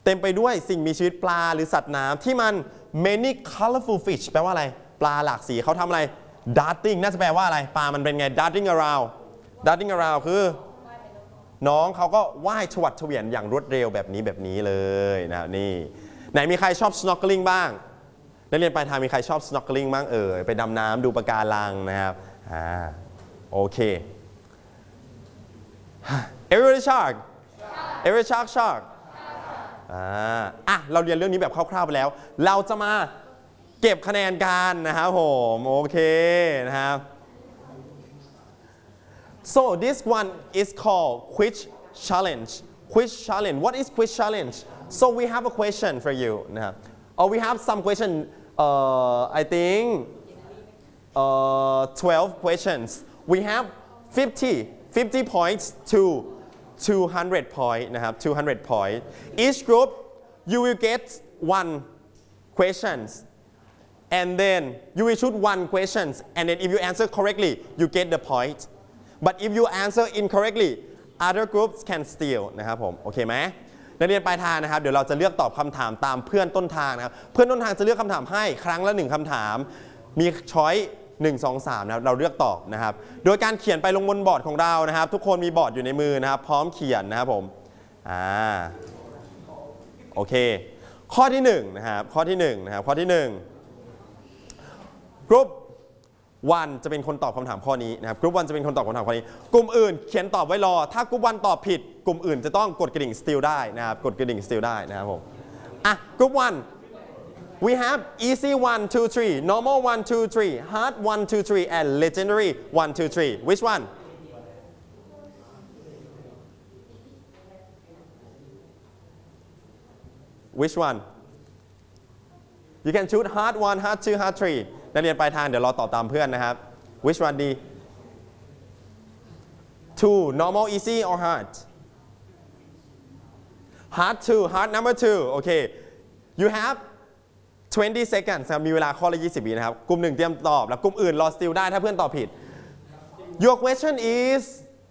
เต็มไปด้วยสิ่งมีชีวิตปลาหรือสัตว์น้ำที่มัน many colorful fish แปลว่าอะไรปลาหลากสีเขาทำอะไร darting น่าจะแปลว่าอะไรปลามันเป็นไง darting around คือน้องเขาก็ว่ายฉวัดเฉวียนอย่างรวดเร็วแบบนี้เลยนะครับนี่ไหนมีใครชอบ snorkeling บ้างนักเรียนปลายทางมีใครชอบ snorkeling บ้างไปดำน้ำดูปะการังนะครับโอเค every shark เราเรียนเรื่องนี้แบบคร่าวๆไปแล้วเราจะมาเก็บคะแนนกันนะครับผมโอเคนะครับ so this one is called quiz challenge what is quiz challenge so we have a question for you นะครับwe have some question I think 12 questions we have 50 points to 200 point นะครับ 200 point each group you will get one questions and then you will choose one questions and then if you answer correctly you get the point but if you answer incorrectly other groups can steal นะครับผมโอเคไหมนักเรียนปลายทางนะครับเดี๋ยวเราจะเลือกตอบคำถามตามเพื่อนต้นทางนะครับเพื่อนต้นทางจะเลือกคำถามให้ครั้งละ1คำถามมีช้อย1 2 3นะครับเราเลือกตอบนะครับโดยการเขียนไปลงบนบอร์ดของเรานะครับทุกคนมีบอร์ดอยู่ในมือนะครับพร้อมเขียนนะครับผมโอเคข้อที่1นะครับข้อที่1นะครับข้อที่1กรุ๊ป1จะเป็นคนตอบคำถามข้อนี้นะครับกรุ๊ป1จะเป็นคนตอบคำถามข้อนี้กลุ่มอื่นเขียนตอบไว้รอถ้ากรุ๊ป1ตอบผิดกลุ่มอื่นจะต้องกดกระดิ่ง steal ได้นะครับกดกระดิ่ง steal ได้นะครับผมกรุ๊ป1we have easy 1 2 3 normal 1 2 3 hard 1 2 3 and legendary 1 2 3 which one which one you can choose hard 1 hard 2 hard 3นักเรียนปลายทางเดี๋ยวเราตอบตามเพื่อนนะครับ which one ดี 2 normal easy or hard hard 2 hard number 2 okay you have 20 seconds มีเวลาข้อละ20 วินะครับกลุ่ม1เตรียมตอบแล้วกลุ่มอื่นรอ steal ได้ถ้าเพื่อนตอบผิด your question is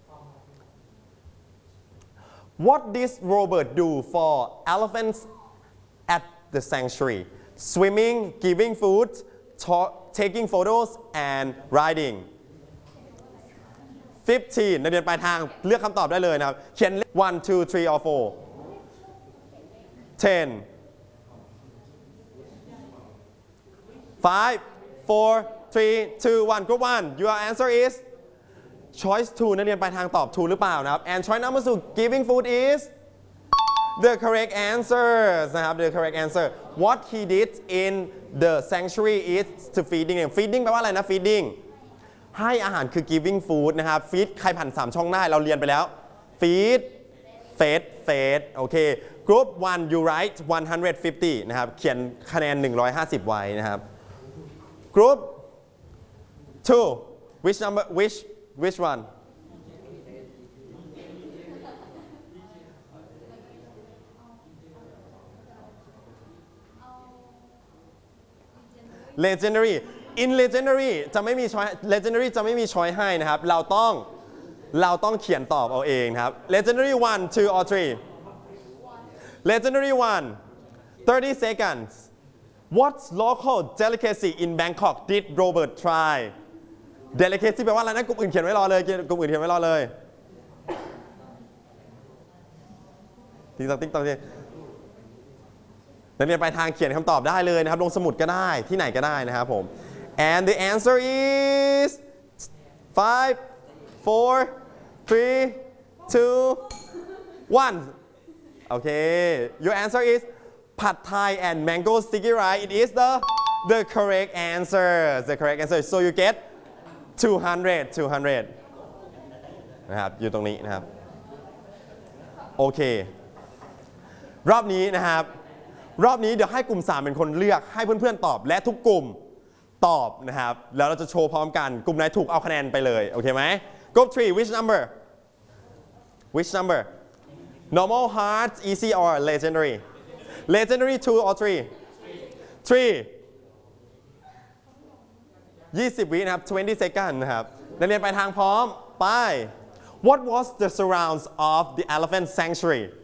what does Robert do for elephants at the sanctuary swimming giving food taking photos and riding 15นักเรียนปลายทางเลือกคำตอบได้เลยนะครับเขียน1 2 3 or 4 10 5 4 3 2 1 group 1 your answer is choice 2นักเรียนปลายทางตอบถูกหรือเปล่านะครับ and choice number 2 giving food is the correct answer นะครับ the correct answer what he did in the sanctuary is to feeding feeding แปลว่าอะไรนะ feeding ให้อาหารคือ giving food นะครับ feed ใครผ่าน3ช่องได้เราเรียนไปแล้ว feed fed โอเค group 1 you write 150นะครับเขียนคะแนน150ไว้นะครับ group 2 which number which one legendary in legendary จะไม่มีช้อย legendary จะไม่มีช้อยให้นะครับเราต้องเขียนตอบเอาเองนะครับ legendary 1 2 or 3 legendary 1 30 seconds what local delicacy in Bangkok did Robert try delicacy แปลว่าอะไรนะกลุ่มอื่นเขียนไว้รอเลยกลุ่มอื่นเขียนไว้รอเลยติ๊กต๊อกนักเรียนปลายทางเขียนคำตอบได้เลยนะครับลงสมุดก็ได้ที่ไหนก็ได้นะครับผม and the answer is 5 4 3 2 1 okay your answer is pad thai and mango sticky rice it is the correct answer so you get 200นะครับอยู่ตรงนี้นะครับโอเครอบนี้นะครับรอบนี้เดี๋ยวให้กลุ่ม3เป็นคนเลือกให้เพื่อนๆตอบและทุกกลุ่มตอบนะครับแล้วเราจะโชว์พร้อมกันกลุ่มไหนถูกเอาคะแนนไปเลยโอเคไหม Group 3 which number normal hard easy or legendary 2 or 3 20 วินะครับ 20 seconds นะครับนักเรียนไปทางพร้อมไป What was the surrounds of the elephant sanctuary